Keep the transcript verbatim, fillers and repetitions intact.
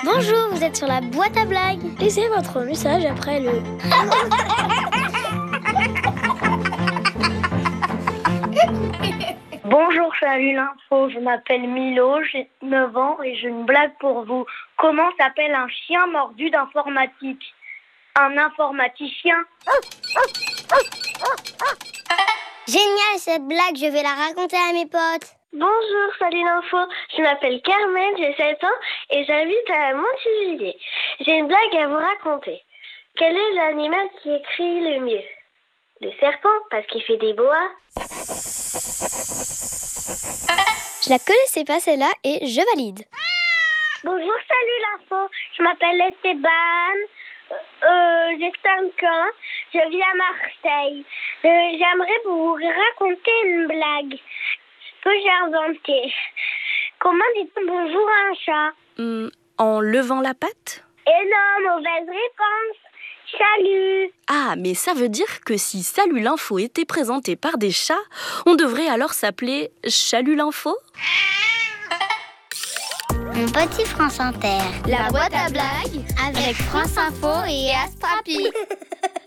Bonjour, vous êtes sur la boîte à blagues. Laissez votre message après le... Bonjour, salut l'info, je m'appelle Milo, j'ai neuf ans et j'ai une blague pour vous. Comment s'appelle un chien mordu d'informatique? Un informaticien. Génial cette blague, je vais la raconter à mes potes. Bonjour, salut l'info, je m'appelle Carmen, j'ai sept ans et j'habite à Montivilliers. J'ai une blague à vous raconter. Quel est l'animal qui crie le mieux? Le serpent, parce qu'il fait des boas. Je la connaissais pas celle-là et je valide. Bonjour, salut l'info, je m'appelle Esteban, euh, j'ai cinq ans, je vis à Marseille. Euh, j'aimerais vous raconter une blague que j'ai inventée. Comment dit-on bonjour à un chat? Hum, en levant la patte? Et non, mauvaise réponse. Salut. Ah, mais ça veut dire que si Salut l'info était présenté par des chats, on devrait alors s'appeler Chalut l'info? Mon petit France Inter. La boîte à blagues avec France Info et Astrapi.